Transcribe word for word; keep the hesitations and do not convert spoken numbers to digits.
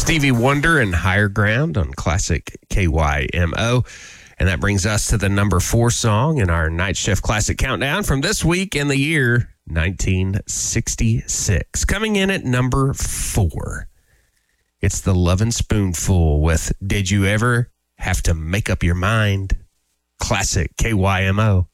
Stevie Wonder and Higher Ground on Classic K Y M O. And that brings us to the number four song in our Night Shift Classic Countdown from this week in the year nineteen sixty-six. Coming in at number four, it's the Lovin' Spoonful with Did You Ever Have to Make Up Your Mind? Classic K Y M O.